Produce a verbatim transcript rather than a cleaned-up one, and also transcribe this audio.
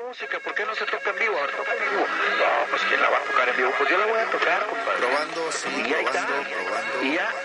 música, ¿por qué no se toca en vivo? Ahora toca en vivo. No, pues ¿quién la va a tocar en vivo? Pues yo la voy a tocar, compadre. Probando, sí, y ahí probando, está. probando. Y ya,